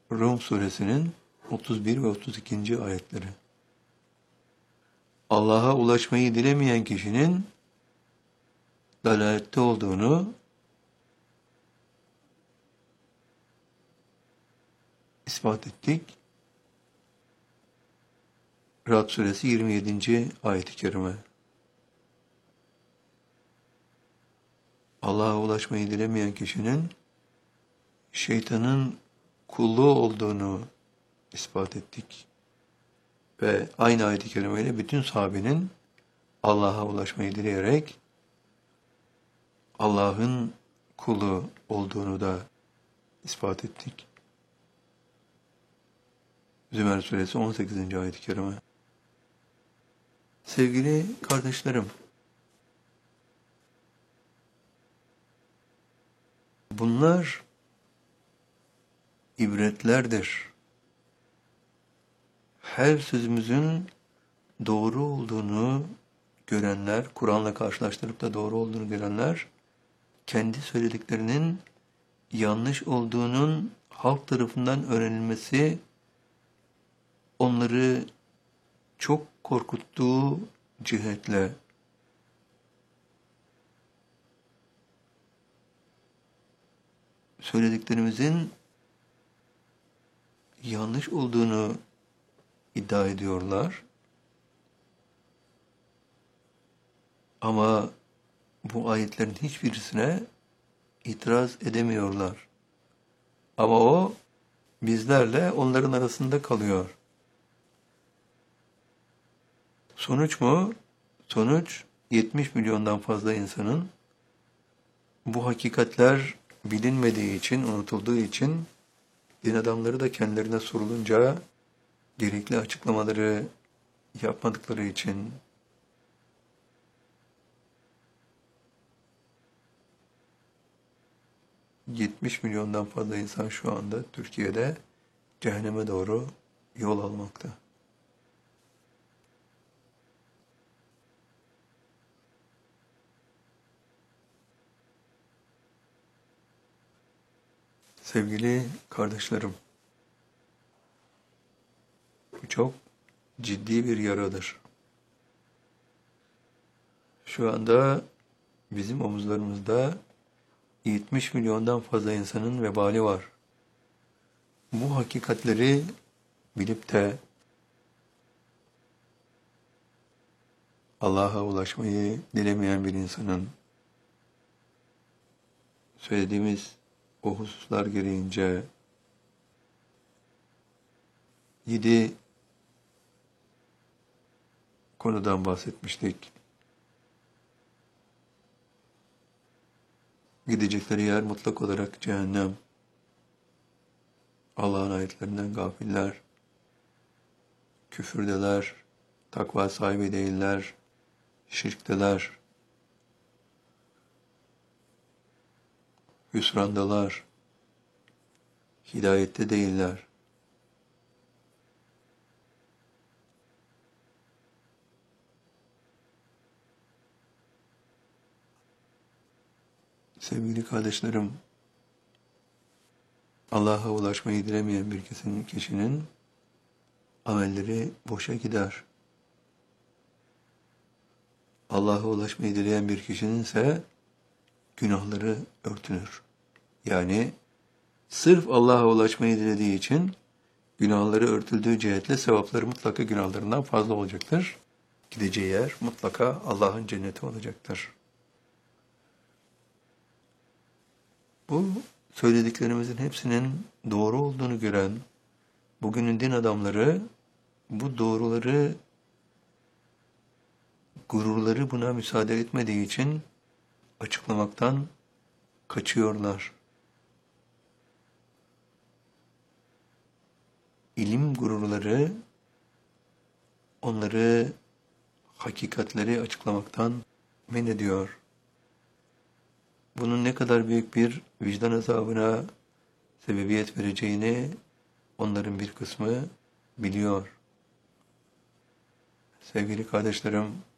Rum suresinin 31 ve 32. ayetleri. Allah'a ulaşmayı dilemeyen kişinin dalalette olduğunu ispat ettik. Ra'd suresi 27. ayet-i kerime. Allah'a ulaşmayı dilemeyen kişinin şeytanın kulluğu olduğunu ispat ettik. Ve aynı ayet-i kerimeyle bütün sahabenin Allah'a ulaşmayı dileyerek Allah'ın kulu olduğunu da ispat ettik. Zümer suresi 18. ayet-i kerime. Sevgili kardeşlerim, bunlar ibretlerdir. Her sözümüzün doğru olduğunu görenler, Kur'an'la karşılaştırıp da doğru olduğunu görenler, kendi söylediklerinin yanlış olduğunun halk tarafından öğrenilmesi onları çok korkuttuğu cihetle söylediklerimizin yanlış olduğunu iddia ediyorlar. Ama bu ayetlerin hiçbirisine itiraz edemiyorlar. Ama o bizlerle onların arasında kalıyor. Sonuç mu? Sonuç 70 milyondan fazla insanın bu hakikatler bilinmediği için, unutulduğu için din adamları da kendilerine sorulunca gerekli açıklamaları yapmadıkları için ...70 milyondan fazla insan şu anda Türkiye'de cehenneme doğru yol almakta. Sevgili kardeşlerim, bu çok ciddi bir yaradır. Şu anda bizim omuzlarımızda 70 milyondan fazla insanın vebali var. Bu hakikatleri bilip de Allah'a ulaşmayı dilemeyen bir insanın söylediğimiz o hususlar gereğince 7 konudan bahsetmiştik. Gidecekleri yer mutlak olarak cehennem. Allah'ın ayetlerinden gafiller, küfürdeler, takva sahibi değiller, şirkteler, hüsrandalar, hidayette değiller. Sevgili kardeşlerim, Allah'a ulaşmayı dilemeyen bir kişinin amelleri boşa gider. Allah'a ulaşmayı dileyen bir kişinin ise günahları örtünür. Yani sırf Allah'a ulaşmayı dilediği için günahları örtüldüğü cihetle sevapları mutlaka günahlarından fazla olacaktır. Gideceği yer mutlaka Allah'ın cenneti olacaktır. Bu söylediklerimizin hepsinin doğru olduğunu gören bugünün din adamları bu doğruları, gururları buna müsaade etmediği için açıklamaktan kaçıyorlar. İlim gururları onları hakikatleri açıklamaktan men ediyor. Bunun ne kadar büyük bir vicdan azabına sebebiyet vereceğini onların bir kısmı biliyor. Sevgili kardeşlerim,